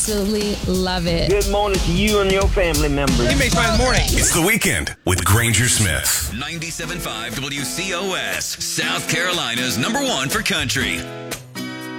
Absolutely love it. Good morning to you and your family members. It makes my morning. It's The Weekend with Granger Smith. 97.5 WCOS, South Carolina's #1 for country.